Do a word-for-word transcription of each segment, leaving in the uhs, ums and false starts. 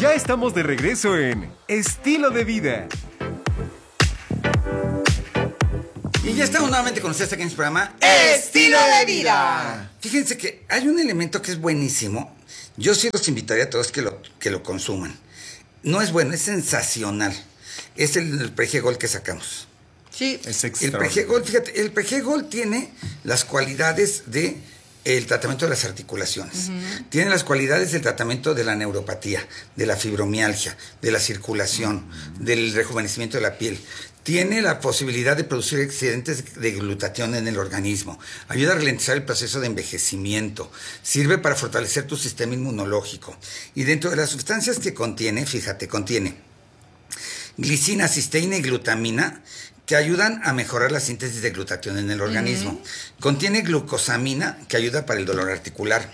Ya estamos de regreso en Estilo de Vida. Y ya estamos nuevamente con ustedes aquí en su programa Estilo de Vida. Fíjense que hay un elemento que es buenísimo. Yo sí los invitaría a todos que lo, que lo consuman. No es bueno, es sensacional. Es el, el Pregol que sacamos. Sí. Es El extraordinario. Pregol, fíjate, el Pregol tiene las cualidades de el tratamiento de las articulaciones. Uh-huh. Tiene las cualidades del tratamiento de la neuropatía, de la fibromialgia, de la circulación, uh-huh. del rejuvenecimiento de la piel. Tiene la posibilidad de producir excedentes de glutatión en el organismo. Ayuda a ralentizar el proceso de envejecimiento. Sirve para fortalecer tu sistema inmunológico. Y dentro de las sustancias que contiene, fíjate, contiene glicina, cisteína y glutamina, que ayudan a mejorar la síntesis de glutatión en el organismo. Uh-huh. Contiene glucosamina, que ayuda para el dolor articular.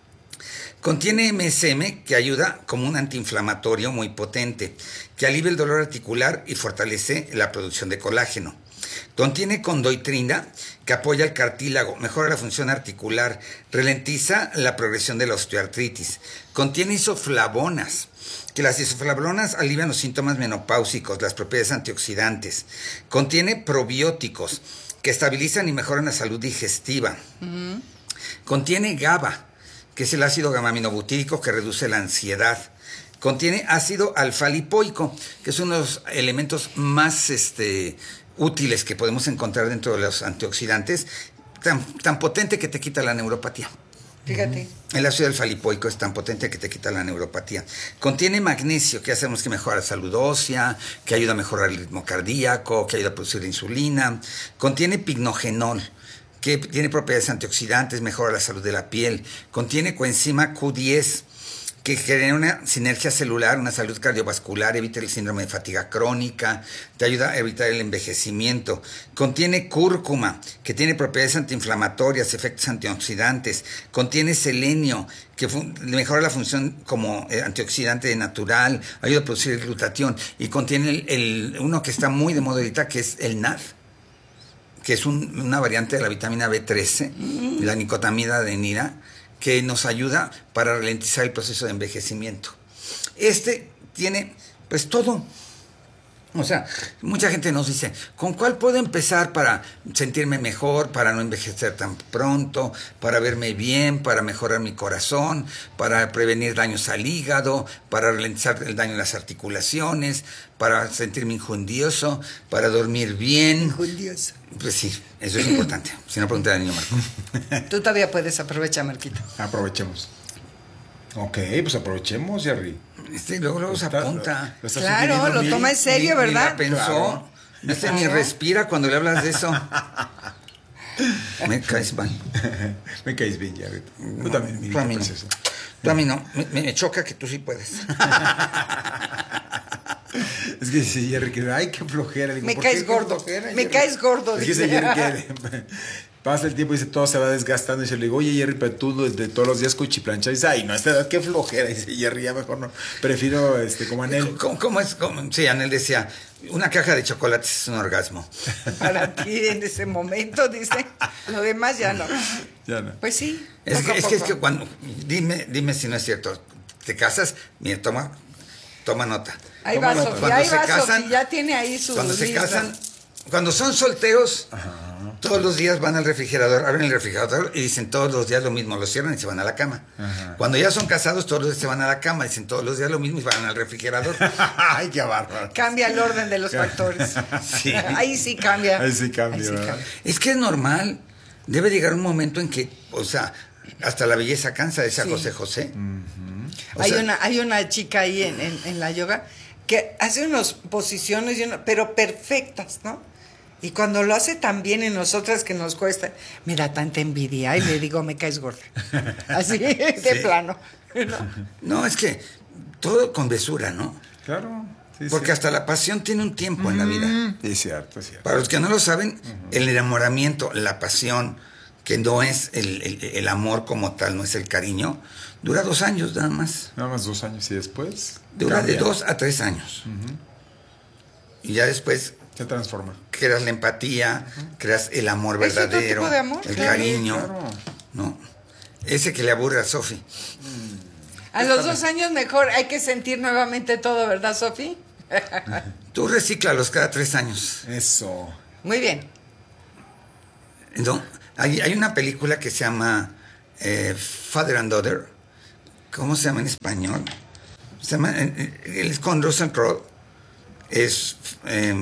Contiene M S M, que ayuda como un antiinflamatorio muy potente, que alivia el dolor articular y fortalece la producción de colágeno. Contiene condoitrina, que apoya el cartílago, mejora la función articular, ralentiza la progresión de la osteoartritis. Contiene isoflavonas, que las isoflavonas alivian los síntomas menopáusicos, las propiedades antioxidantes. Contiene probióticos, que estabilizan y mejoran la salud digestiva. Uh-huh. Contiene GABA, que es el ácido gamma-aminobutírico que reduce la ansiedad. Contiene ácido alfa-lipoico, que es uno de los elementos más este, útiles que podemos encontrar dentro de los antioxidantes, tan, tan potente que te quita la neuropatía. Fíjate. El ácido alfa-lipoico es tan potente que te quita la neuropatía. Contiene magnesio, que hacemos que mejora la salud ósea, que ayuda a mejorar el ritmo cardíaco, que ayuda a producir insulina. Contiene pignogenol, que tiene propiedades antioxidantes, mejora la salud de la piel. Contiene coenzima Q diez, que genera una sinergia celular, una salud cardiovascular, evita el síndrome de fatiga crónica, te ayuda a evitar el envejecimiento. Contiene cúrcuma, que tiene propiedades antiinflamatorias, efectos antioxidantes. Contiene selenio, que fun- mejora la función como eh, antioxidante natural, ayuda a producir el glutatión. Y contiene el, el, uno que está muy de moda ahorita, que es el N A D, que es un, una variante de la vitamina B trece, mm. la nicotamida adenina, que nos ayuda para ralentizar el proceso de envejecimiento. Este tiene, pues, todo. O sea, mucha gente nos dice, ¿con cuál puedo empezar para sentirme mejor, para no envejecer tan pronto, para verme bien, para mejorar mi corazón, para prevenir daños al hígado, para ralentizar el daño en las articulaciones, para sentirme injundioso, para dormir bien? Injundioso. Pues sí, eso es importante. Si no, pregúntale al niño Marco. Tú todavía puedes aprovechar, Marquito. Aprovechemos. Ok, pues aprovechemos, Jerry. Este luego, luego se apunta. Lo estás Claro, sugiriendo lo bien. toma en serio, Ni- ni ¿verdad? la pensó. Claro. Este ni respira cuando le hablas de eso. Me caes mal. Me caes bien, Jerry. Tú No, también, mi tú a mí no. preciosa. Tú a mí no. Me, me choca que tú sí puedes. Es que sí, Jerry, que ay, qué flojera. Digo, Me ¿por caes qué? gordo. ¿Qué flojera, Me Jerry? caes gordo, Es que dice. ese Jerry que pasa el tiempo y dice, todo se va desgastando. Y se le digo, oye, Jerry, pero tú desde todos los días cuchiplancha. Y dice, ay, no, a esta edad, qué flojera. Y dice, Jerry, ya mejor no. Prefiero, este, como Anel. ¿Cómo, cómo es? Cómo? Sí, Anel decía, una caja de chocolates es un orgasmo. Para ti en ese momento, dice. Lo demás ya no. Ya no. Pues sí. Es poco que, a es que, es poco. que cuando... Dime, dime si no es cierto. Te casas, mira, toma, toma nota. Ahí ¿Cómo va, no? Sofía. Cuando Ahí se va, casan- Sofía. Ya tiene ahí su Cuando se lista. casan, cuando son solteros, Ajá. todos los días van al refrigerador, abren el refrigerador y dicen todos los días lo mismo, lo cierran y se van a la cama. Ajá. Cuando ya son casados, todos los días se van a la cama, dicen todos los días lo mismo y van al refrigerador. Ay, qué bárbaro. Cambia el orden de los factores. Sí. Ahí sí cambia. Ahí sí cambia, Ahí sí ¿verdad? cambia. Es que es normal. Debe llegar un momento en que, o sea, hasta la belleza cansa, decía Sí. José José. O Hay, sea, una, hay una chica ahí en, en, en la yoga que hace unas posiciones, y una- pero perfectas, ¿no? Y cuando lo hace tan bien en nosotras que nos cuesta, me da tanta envidia y le digo, me caes gorda. Así, de Sí. plano. ¿no? No, es que todo con besura, ¿no? Claro. Sí, Porque sí. hasta la pasión tiene un tiempo en la vida. Es cierto, es cierto. Para los que no lo saben, el enamoramiento, la pasión, que no es el, el- el amor como tal, no es el cariño, dura dos años nada más. Nada más dos años y después. Dura cambia. de dos a tres años. Y ya después Se transforma. creas la empatía, creas el amor Es otro verdadero, tipo de amor, el claro, cariño. claro. ¿No? Ese que le aburre a Sofi. A los dos años mejor hay que sentir nuevamente todo, ¿verdad, Sofi? Tú recíclalos cada tres años. Eso. Muy bien. No, hay, hay una película que se llama eh, Father and Daughter. ¿Cómo se llama en español? Se llama, eh, eh, es con Russell Crowe. Es... Eh,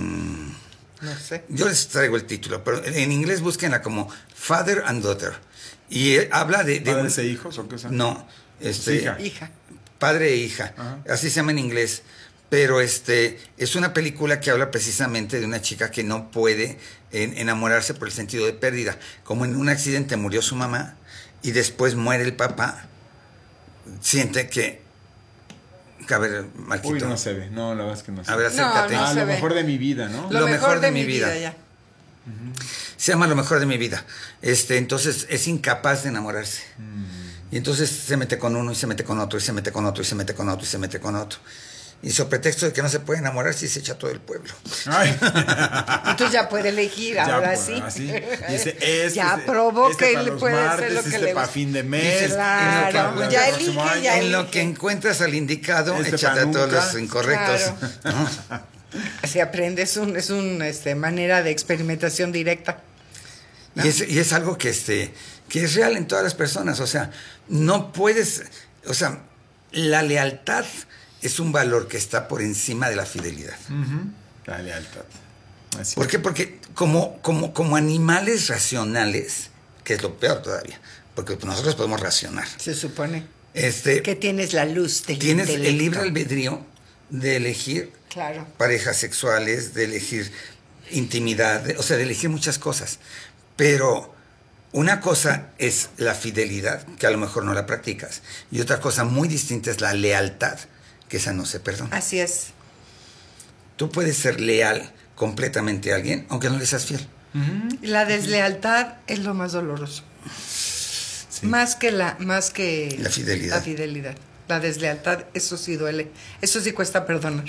No sé. yo les traigo el título, pero en inglés búsquenla como Father and Daughter. Y eh, habla de... de ¿Padres un- e hijos o qué sea? No, este... Hija. Hija. Padre e hija, Ajá. así se llama en inglés. Pero este es una película que habla precisamente de una chica que no puede en- enamorarse por el sentido de pérdida. Como en un accidente murió su mamá y después muere el papá, siente que... A ver, Marquito. Uy, no se ve. No, la verdad es que no se A ve. ver, acércate. No, Ah, se lo ve. mejor de mi vida, ¿no? Lo, mejor, de, mi vida, ya. Se llama Lo mejor de mi vida. Este, entonces es incapaz de enamorarse. Y entonces se mete con uno y se mete con otro y se mete con otro y se mete con otro y se mete con otro. Y sobre pretexto de que no se puede enamorar, sí se echa todo el pueblo. Ay. Entonces ya puede elegir, Ya, ahora pues, sí. así. Dice, este, ya este, probó este que para le los puede martes, hacer lo que este le para gusta. fin de mes. Dices, Claro, en lo que- ya el próximo elige, año. ya En lo elige. que encuentras al indicado, Este échate pa' a todos nunca. los incorrectos. ¿no? Se aprende, es un, es un este, manera de experimentación directa. Y, es, y es algo que, este, que es real en todas las personas. O sea, no puedes... O sea, la lealtad es un valor que está por encima de la fidelidad. Ujú. La lealtad. Así. ¿Por qué? Porque como, como, como animales racionales, que es lo peor todavía, porque nosotros podemos racionar, Se supone este, que tienes la luz del tienes el intelecto. libre albedrío de elegir Claro. parejas sexuales, de elegir intimidad, de- o sea, de elegir muchas cosas. Pero una cosa es la fidelidad, que a lo mejor no la practicas, y otra cosa muy distinta es la lealtad, que esa no se perdona. Así es. Tú puedes ser leal completamente a alguien, aunque no le seas fiel. La deslealtad es lo más doloroso. Sí. Más que la, más que La fidelidad. La fidelidad. La deslealtad, eso sí duele. Eso sí cuesta perdonar.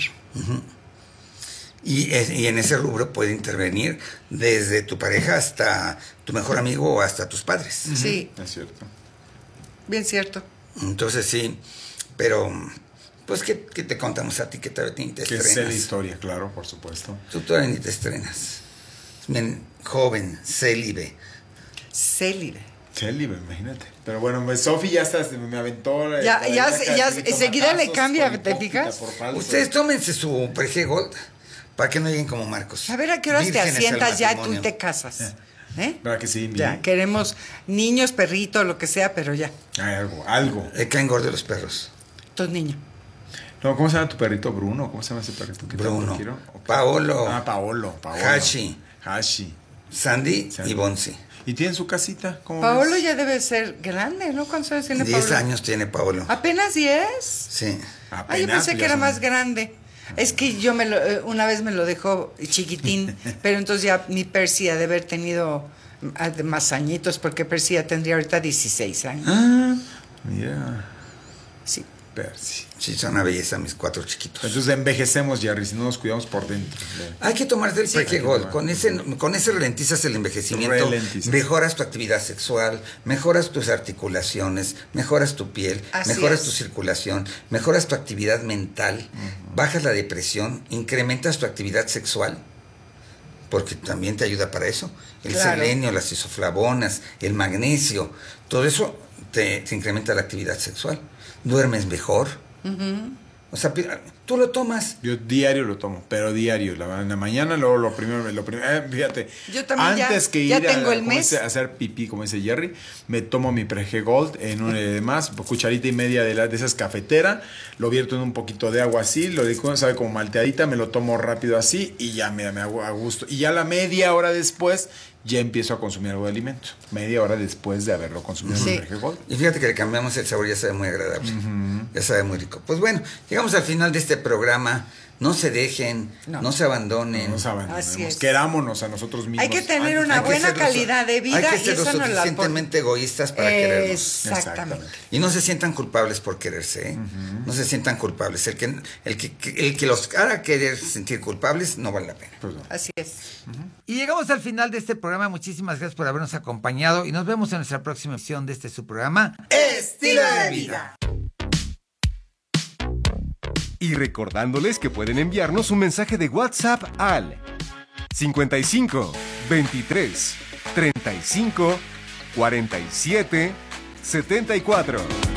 Y, es- y en ese rubro puede intervenir desde tu pareja hasta tu mejor amigo o hasta tus padres. Sí, Es cierto. bien cierto. Entonces sí, pero pues ¿qué, qué te contamos a ti que todavía ni te Que sé la estrenas? historia, claro, por supuesto. Tú todavía ni te estrenas. Men, joven, célibe. Célibe. Célibe, imagínate. Pero bueno, pues Sofi ya está, se me aventó. la- Ya- la- ya- la- ya- la- enseguida le tomatazos cambia, con ¿te hipócrita fijas? por falso. Ustedes tómense su Prege Gold para que no lleguen como Marcos. A ver a qué horas te Vírgenes al asientas ya y tú matrimonio. te casas. ¿Eh? ¿Verdad que sí, mi? Ya, queremos niños, perritos, lo que sea, pero ya. Hay algo, algo. Le caen gordos los perros. Tus niños. No, ¿cómo se llama tu perrito? Bruno. ¿Cómo se llama ese perrito? ¿Qué Bruno. tanto quiero? Ok. Paolo. Ah, Paolo. Paolo. Hashi. Hashi. Sandy Sandy. y Bonsi. ¿Y tiene su casita? ¿Cómo Paolo ves? ya debe ser grande, ¿no? ¿Cuántos años tiene Diez Paolo? años tiene Paolo. ¿Apenas diez? Sí. Ah, yo Apenas, pensé que ya era son- más grande. Es que yo me lo, eh, una vez me lo dejó chiquitín, pero entonces ya mi Percy ha de haber tenido ah, de más añitos, porque Percy ya tendría ahorita dieciséis años. Ah, mira. Sí. Percy. Sí, son una belleza mis cuatro chiquitos. Entonces envejecemos, Jerry, si no nos cuidamos por dentro. Hay que tomarte el Sí. Prege Hay que Gold. tomar. Con ese, con ese ralentizas el envejecimiento, Ralentizas. mejoras tu actividad sexual, mejoras tus articulaciones, mejoras tu piel, Así mejoras es. tu circulación, mejoras tu actividad mental, bajas la depresión, incrementas tu actividad sexual, porque también te ayuda para eso. El Claro. selenio, las isoflavonas, el magnesio, todo eso te, te incrementa la actividad sexual. Duermes mejor. O sea, pi- tú lo tomas. Yo diario lo tomo, pero diario. La, en la mañana, luego lo primero, lo primero eh, fíjate. Yo también ya- antes que ya ir a, tengo el como mes. dice, a hacer pipí, como dice Jerry, me tomo mi Prege Gold en un eh, más, cucharita y media de, la, de esas cafetera, lo vierto en un poquito de agua así, lo digo, sabe como malteadita, me lo tomo rápido así y ya me, me hago a gusto. Y ya la media hora después ya empiezo a consumir algo de alimento. Media hora después de haberlo consumido Sí. mi Prege Gold. Y fíjate que le cambiamos el sabor, ya sabe muy agradable. Ya sabe muy rico. Pues bueno, llegamos al final de este programa. No se dejen, no, No. se abandonen. No nos Así abandonemos, es. querámonos a nosotros mismos. Hay que tener antes- una Hay que buena ser lo- calidad de vida Hay que y ser lo esa nos la pon- suficientemente egoístas para querernos. Exactamente. Y no se sientan culpables por quererse, ¿eh? No se sientan culpables. El que, el, que, que- el que los haga querer sentir culpables no vale la pena. Pues no. Así es. Y llegamos al final de este programa. Muchísimas gracias por habernos acompañado y nos vemos en nuestra próxima edición de este su programa. Estilo de vida. Y recordándoles que pueden enviarnos un mensaje de WhatsApp al cincuenta y cinco, veintitrés, treinta y cinco, cuarenta y siete, setenta y cuatro.